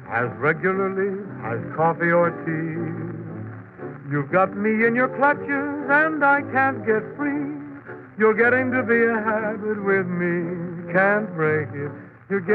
as regularly as coffee or tea. You've got me in your clutches and I can't get free. You're getting to be a habit with me. Can't break it. You're